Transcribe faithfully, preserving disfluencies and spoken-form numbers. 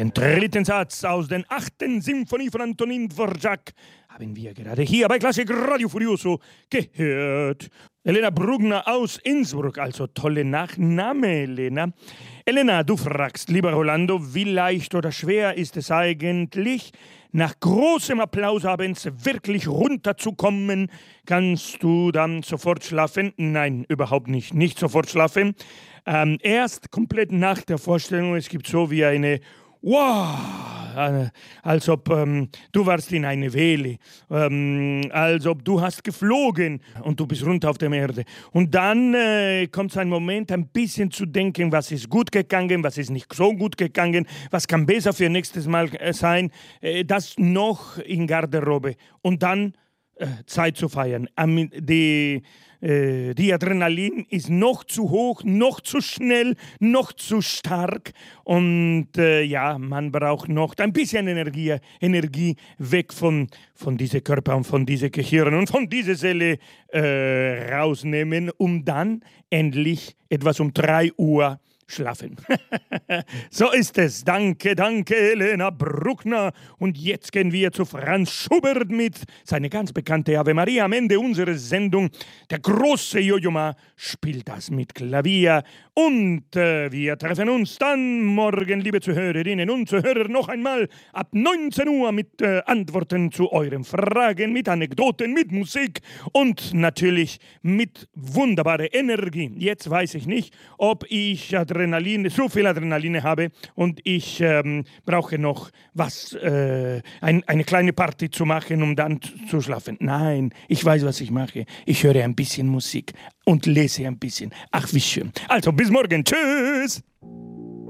Den dritten Satz aus der achten Symphonie von Antonin Dvorak haben wir gerade hier bei Klassik Radio Furioso gehört. Elena Brugner aus Innsbruck, also tolle Nachname, Elena. Elena, du fragst, lieber Rolando, wie leicht oder schwer ist es eigentlich, nach großem Applaus abends wirklich runterzukommen? Kannst du dann sofort schlafen? Nein, überhaupt nicht. Nicht sofort schlafen. Ähm, erst komplett nach der Vorstellung, es gibt so wie eine wow, als ob ähm, du warst in eine Welle, ähm, als ob du hast geflogen und du bist runter auf der Erde. Und dann äh, kommt so ein Moment, ein bisschen zu denken, was ist gut gegangen, was ist nicht so gut gegangen, was kann besser für nächstes Mal äh, sein, äh, das noch in Garderobe. Und dann äh, Zeit zu feiern. Am, die Die Adrenalin ist noch zu hoch, noch zu schnell, noch zu stark. Und äh, ja, man braucht noch ein bisschen Energie, Energie weg von, von diesem Körper und von diesem Gehirn und von dieser Seele äh, rausnehmen, um dann endlich etwas um drei Uhr schlafen. So ist es. Danke, danke, Elena Bruckner. Und jetzt gehen wir zu Franz Schubert mit seiner ganz bekannten Ave Maria am Ende unserer Sendung. Der große Jojo Ma spielt das mit Klavier. Und äh, wir treffen uns dann morgen, liebe Zuhörerinnen und Zuhörer, noch einmal ab neunzehn Uhr mit äh, Antworten zu euren Fragen, mit Anekdoten, mit Musik und natürlich mit wunderbarer Energie. Jetzt weiß ich nicht, ob ich Adrenalin, so viel Adrenalin habe und ich ähm, brauche noch was, äh, ein, eine kleine Party zu machen, um dann zu, zu schlafen. Nein, ich weiß, was ich mache. Ich höre ein bisschen Musik und lese ein bisschen. Ach, wie schön. Also, bis morgen. Tschüss.